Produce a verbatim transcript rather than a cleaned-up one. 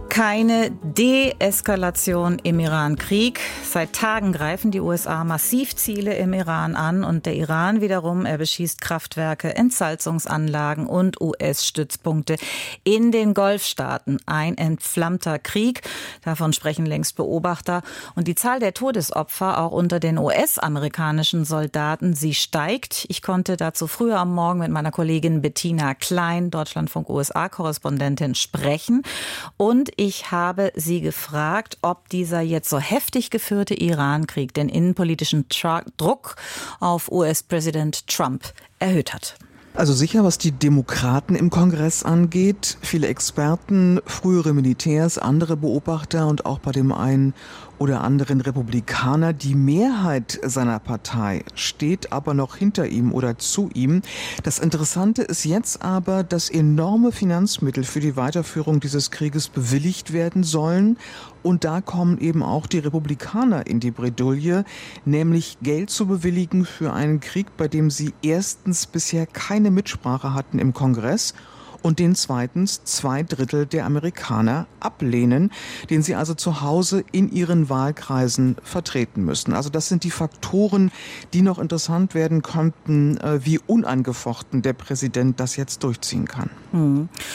Keine Deeskalation im Iran-Krieg. Seit Tagen greifen die U S A massiv Ziele im Iran an und der Iran wiederum, er beschießt Kraftwerke, Entsalzungsanlagen und U S-Stützpunkte in den Golfstaaten. Ein entflammter Krieg, davon sprechen längst Beobachter. Und die Zahl der Todesopfer auch unter den U S-amerikanischen Soldaten, sie steigt. Ich konnte dazu früher am Morgen mit meiner Kollegin Bettina Klein, Deutschlandfunk-U S A-Korrespondentin, sprechen. Und ich habe sie gefragt, ob dieser jetzt so heftig geführte Iran-Krieg den innenpolitischen Tra- Druck auf U S-Präsident Trump erhöht hat. Also sicher, was die Demokraten im Kongress angeht. Viele Experten, frühere Militärs, andere Beobachter und auch bei dem einen oder anderen Republikaner. Die Mehrheit seiner Partei steht aber noch hinter ihm oder zu ihm. Das Interessante ist jetzt aber, dass enorme Finanzmittel für die Weiterführung dieses Krieges bewilligt werden sollen. Und da kommen eben auch die Republikaner in die Bredouille, nämlich Geld zu bewilligen für einen Krieg, bei dem sie erstens bisher keine Mitsprache hatten im Kongress und den zweitens zwei Drittel der Amerikaner ablehnen, den sie also zu Hause in ihren Wahlkreisen vertreten müssen. Also das sind die Faktoren, die noch interessant werden könnten, wie unangefochten der Präsident das jetzt durchziehen kann. Hm.